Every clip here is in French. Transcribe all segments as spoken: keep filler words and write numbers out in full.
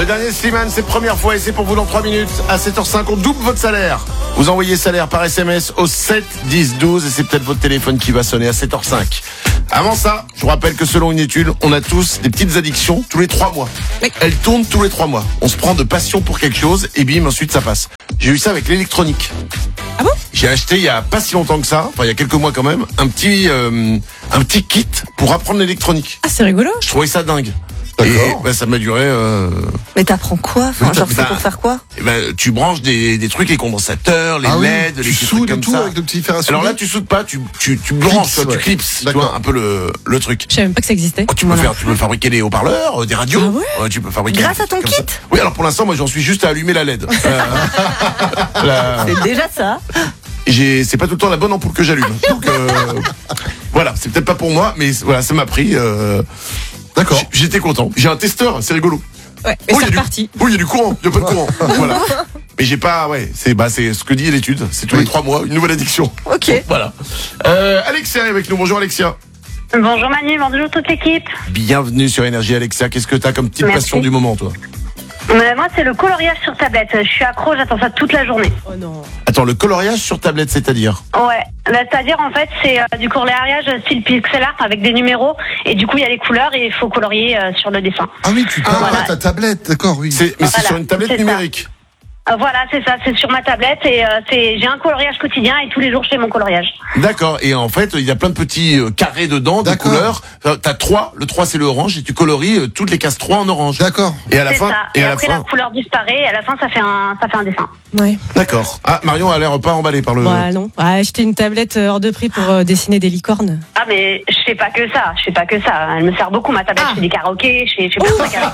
Le dernier Slimane, c'est première fois et c'est pour vous dans trois minutes. À sept heures cinq, on double votre salaire. Vous envoyez salaire par S M S au sept dix douze et c'est peut-être votre téléphone qui va sonner à sept heures cinq. Avant ça, je vous rappelle que selon une étude, on a tous des petites addictions tous les trois mois. Oui. Elles tournent tous les trois mois. On se prend de passion pour quelque chose et bim, ensuite ça passe. J'ai eu ça avec l'électronique. Ah bon? J'ai acheté il y a pas si longtemps que ça, enfin il y a quelques mois quand même, un petit euh, un petit kit pour apprendre l'électronique. Ah, c'est rigolo. Je trouvais ça dingue. D'accord. Et bah, ça m'a duré. Euh... Mais t'apprends quoi? Enfin, Oui, genre, t'as- c'est pour faire quoi? eh ben, tu branches des, des trucs, les condensateurs, les Ah oui, L E D, les tu petits trucs soudes et comme tout ça. avec le petit fer à souder. Alors là, tu soudes pas, tu tu tu branches, Clips, toi, tu ouais. clips, tu D'accord. vois un peu le le truc. Je savais même pas que ça existait. Oh, tu peux faire, tu peux fabriquer des haut-parleurs, euh, des radios. Ah ouais tu peux fabriquer. Grâce des à ton trucs kit? comme ça. Oui, alors pour l'instant, moi, j'en suis juste à allumer la L E D. Euh, la- C'est déjà ça. J'ai, c'est pas tout le temps la bonne ampoule que j'allume. Donc euh, voilà, c'est peut-être pas pour moi, mais voilà, ça m'a pris. Euh, D'accord. j- J'étais content. J'ai un testeur, c'est rigolo. Ouais, Oh, et il y c'est a du- reparti. Oui, il y a du courant, il y a pas de courant. Voilà. Mais j'ai pas, ouais, c'est bah c'est ce que dit l'étude. C'est tous Oui. les trois mois une nouvelle addiction. Ok. Voilà. Euh, Alexia est avec nous. Bonjour Alexia. Bonjour Manu, bonjour toute l'équipe. Bienvenue sur Énergie Alexia. Qu'est-ce que t'as comme petite Merci. passion du moment, toi? Euh, moi, c'est le coloriage sur tablette. Je suis accro, j'attends ça toute la journée. Oh non. Attends, le coloriage sur tablette, c'est-à-dire? Ouais, là, c'est-à-dire en fait, c'est euh, du coloriage style pixel art avec des numéros et du coup, il y a les couleurs et il faut colorier euh, sur le dessin. Ah oui, tu parles voilà. à ta tablette, d'accord, oui. C'est, mais c'est Voilà, sur une tablette c'est ça. numérique. Euh, voilà, c'est ça, c'est sur ma tablette et euh, c'est j'ai un coloriage quotidien et tous les jours je fais mon coloriage. D'accord. Et en fait, il y a plein de petits euh, carrés dedans, de D'accord. couleurs. Euh, T'as trois. Le trois, c'est le orange et tu colories euh, toutes les cases trois en orange. D'accord. Et à la C'est fin, ça. et Et, à la après fin. la couleur disparaît et à la fin ça fait un ça fait un dessin. Ouais. D'accord. Ah, Marion a l'air pas emballée par le. Bah non. Ah, acheter une tablette euh, hors de prix pour euh, dessiner des licornes. Ah mais je fais pas que ça, je fais pas que ça. Elle me sert beaucoup ma tablette. Ah. Je fais des karaokés, je fais, je fais plein de trucs avec.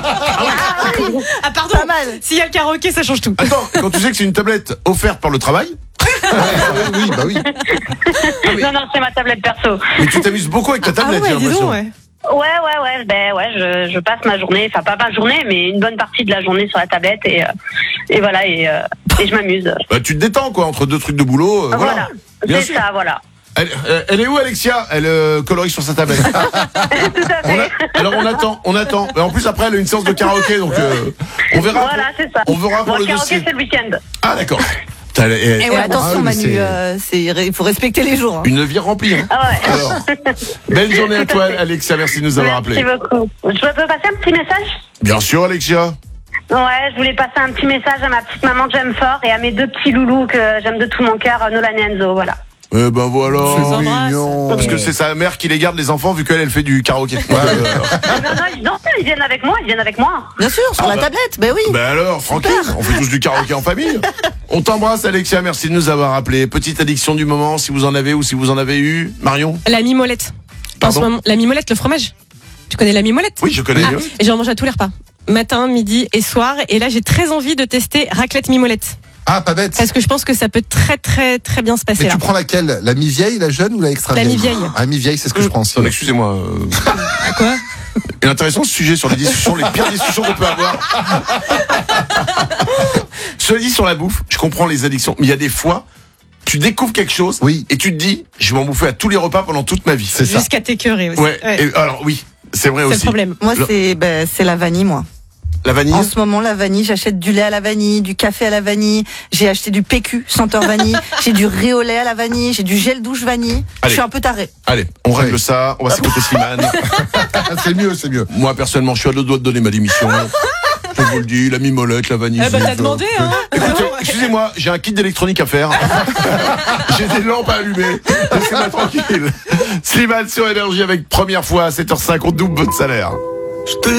Ah pardon. Pas mal. S'il y a le karaoké, ça change tout. Attends, quand tu sais que c'est une tablette offerte par le travail, oui, bah oui. mais- Non non, c'est ma tablette perso. mais tu t'amuses beaucoup avec ta Ah tablette, ouais, j'ai dis l'impression. donc, ouais. Ouais, ouais, ouais, ben ouais, je, je passe ma journée, enfin pas ma journée, mais une bonne partie de la journée sur la tablette et, euh, et voilà, et, euh, et je m'amuse. Bah, tu te détends, quoi, entre deux trucs de boulot. euh, voilà. Voilà, Bien c'est sûr. ça, voilà. Elle, euh, elle est où, Alexia? Elle euh, colorie sur sa tablette. Tout à On fait. a- alors on attend, on attend. Mais en plus après elle a une séance de karaoké, donc euh, on verra. Voilà, c'est ça. On verra pour Bon, le karaoké, dossier. c'est le week-end. Ah d'accord. Putain, elle- elle- Et ouais, Ah attention oui, mais Manu, c'est- euh, c'est il faut respecter les jours. Hein. Une vie remplie. Hein. Ah ouais. Alors, belle journée à toi, Alexia. Merci de nous avoir Merci appelés. beaucoup. Je peux passer un petit message? Bien sûr, Alexia. Ouais, je voulais passer un petit message à ma petite maman que j'aime fort et à mes deux petits loulous que j'aime de tout mon cœur, Nolan et Enzo, voilà. Eh ben voilà. C'est embrasse. mignon. Parce que c'est sa mère qui les garde les enfants vu qu'elle elle fait du karaoké. Ouais, euh, non, non, ils, non, ils viennent avec moi, ils viennent avec moi. Bien sûr, sur Ah la bah- tablette, ben oui. Ben alors, tranquille, on fait tous du karaoké en famille. On t'embrasse Alexia, merci de nous avoir appelés. Petite addiction du moment, si vous en avez ou si vous en avez eu. Marion? La mimolette. En Pardon ce moment, la mimolette, le fromage. Tu connais la mimolette? Oui, je connais. Ah, oui. et j'en mange à tous les repas. Matin, midi et soir. Et là, j'ai très envie de tester raclette mimolette. Ah, pas bête. Parce que je pense que ça peut très, très, très bien se passer Mais là. tu prends laquelle? La mi-vieille, la jeune ou la extra La vieille? mi-vieille. Ah, mi-vieille, c'est ce que je prends aussi. Attends, excusez-moi. euh, Quoi? Et intéressant ce sujet sur les discussions, les pires discussions qu'on peut avoir. Cela dit, sur la bouffe, je comprends les addictions, mais il y a des fois, tu découvres quelque chose Oui. et tu te dis, je vais m'en bouffer à tous les repas pendant toute ma vie. C'est ça. Jusqu'à t'écœurer aussi. Ouais. Ouais. Et alors oui, c'est vrai C'est le aussi. problème. Moi Le- c'est ben, c'est la vanille moi. La vanille. En ce moment la vanille, j'achète du lait à la vanille, du café à la vanille, j'ai acheté du P Q senteur vanille, j'ai du riz au lait à la vanille, j'ai du gel douche vanille. Je Allez. suis un peu taré. Allez, on règle Ouais. ça. On va s'écouter Slimane. Ah, c'est mieux, c'est mieux. Moi personnellement, je suis à deux doigts de donner ma démission. Je vous le dis, la mimolette, la vanille. Eh ben, t'as vive. demandé, hein? Écoutez, excusez-moi, j'ai un kit d'électronique à faire. J'ai des lampes à allumer. Laissez-moi tranquille. Slimane sur Énergie avec première fois à sept heures cinq, on double votre salaire. Je te